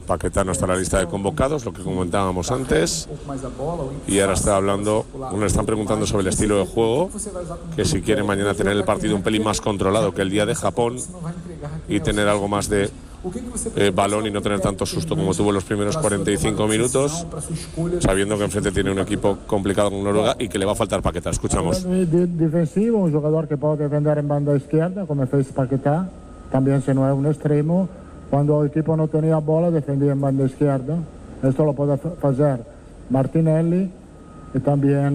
Paquetá no está en la lista de convocados, lo que comentábamos antes. Y ahora le están preguntando sobre el estilo de juego, que si quiere mañana tener el partido un pelín más controlado que el día de Japón y tener algo más de balón y no tener tanto susto como tuvo en los primeros 45 minutos, sabiendo que enfrente tiene un equipo complicado con Noruega y que le va a faltar Paquetá. Escuchamos. Defensivo, un jugador que puede defender en banda izquierda, como fez Paquetá, también si no es un extremo. Cuando el equipo no tenía bola, defendía en banda izquierda. Esto lo puede hacer Martinelli y también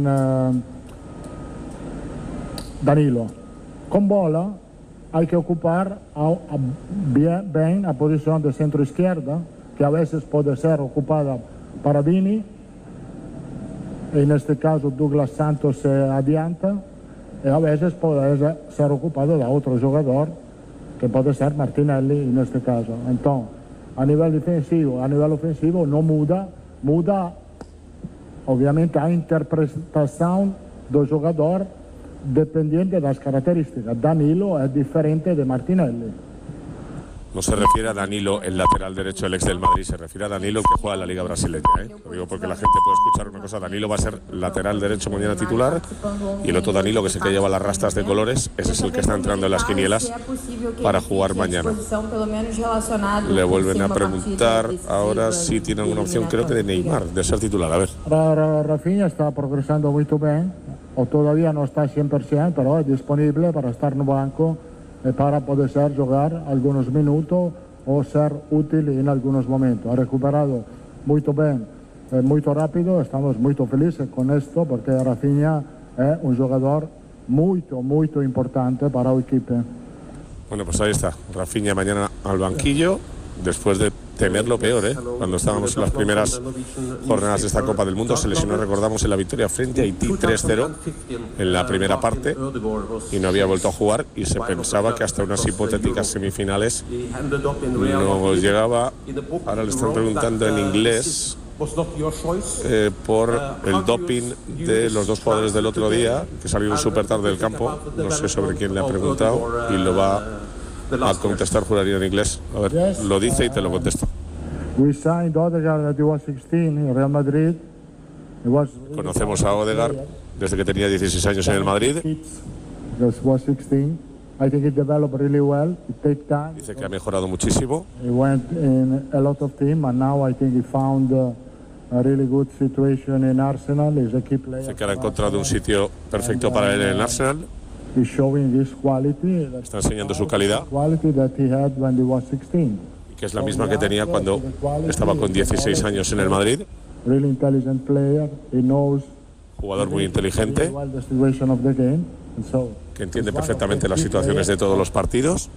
Danilo. Con bola hay que ocupar bien la posición de centro izquierda, que a veces puede ser ocupada para Vini. En este caso Douglas Santos se adianta y a veces puede ser ocupado de otro jugador, que puede ser Martinelli en este caso. Entonces, a nivel defensivo, a nivel ofensivo no muda obviamente a interpretación del jugador dependiente de las características. Danilo es diferente de Martinelli. No se refiere a Danilo, el lateral derecho, el ex del Madrid, se refiere a Danilo, el que juega en la Liga Brasileña. Lo digo porque la gente puede escuchar una cosa. Danilo va a ser lateral derecho mañana titular, y el otro Danilo, que es el que lleva las rastas de colores, ese es el que está entrando en las quinielas para jugar mañana. Le vuelven a preguntar ahora si tiene alguna opción, creo que de Neymar, de ser titular. A ver. Rafinha está progresando muy bien, o todavía no está 100%, pero es disponible para estar en el banco, para poder jugar algunos minutos o ser útil en algunos momentos. Ha recuperado muy bien, muy rápido. Estamos muy felices con esto, porque Rafinha es un jugador muy importante para el equipo. Bueno, pues ahí está, Rafinha mañana al banquillo, después de temer lo peor, cuando estábamos en las primeras jornadas de esta Copa del Mundo. Se lesionó, recordamos, en la victoria frente a Haití 3-0 en la primera parte y no había vuelto a jugar, y se pensaba que hasta unas hipotéticas semifinales no llegaba. Ahora le están preguntando en inglés por el doping de los dos jugadores del otro día, que salieron súper tarde del campo. No sé sobre quién le ha preguntado y lo va a contestar, juraría, en inglés. A ver, lo dice y te lo contesto. Conocemos a Odegaard desde que tenía 16 años en el Madrid. Dice que ha mejorado muchísimo. Dice que ahora ha encontrado un sitio perfecto para él en el Arsenal. Está enseñando su calidad, que es la misma que tenía cuando estaba con 16 años en el Madrid. Jugador muy inteligente, que entiende perfectamente las situaciones de todos los partidos,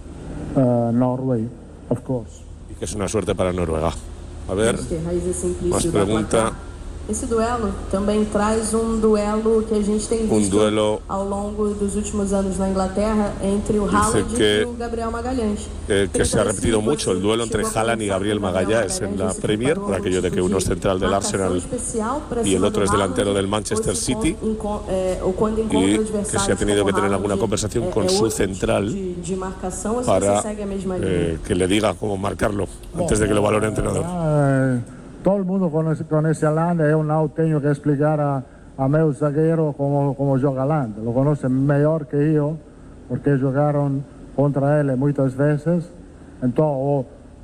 y que es una suerte para Noruega. A ver, más pregunta. Esse duelo também traz duelo que a gente tem visto ao longo dos últimos anos na Inglaterra entre o Haaland y o Gabriel Magalhães. Que se ha repetido mucho el duelo entre Haaland y Gabriel Magalhães en la Premier, por aquello de que uno es central del Arsenal y el otro es delantero del Manchester City, y que se ha tenido que tener alguna conversación con su central para que le diga cómo marcarlo antes de que lo valore el entrenador. Todo el mundo conoce a Haaland, yo no tengo que explicar a meu zagueiro cómo juega Haaland. Lo conoce mejor que yo, porque jugaron contra él muchas veces. Entonces,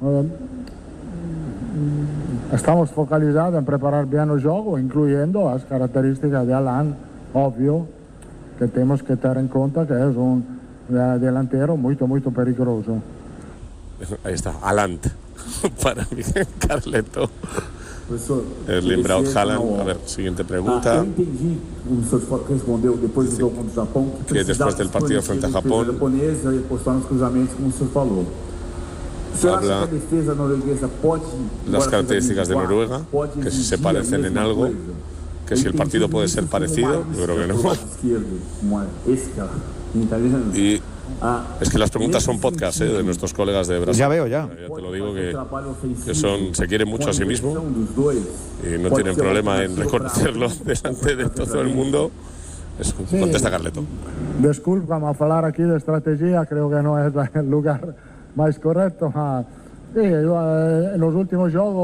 estamos focalizados en preparar bien el juego, incluyendo las características de Haaland. Obvio que tenemos que tener en cuenta que es un delantero muy peligroso. Ahí está, Haaland. Para mí, Carleto. Erling Braut Haaland. A ver, siguiente pregunta. Que después del partido frente a Japón habla las características de Noruega, que si se parecen en algo, que si el partido puede ser parecido. Yo creo que no. Y es que las preguntas son podcast de nuestros colegas de Brasil. Ya veo, ya. Ya te lo digo, que se quieren mucho a sí mismos y no tienen problema en reconocerlo delante de todo el mundo. Eso, contesta Carleto. Disculpa, hablar aquí de estrategia creo que no es el lugar más correcto. Sí, en los últimos juegos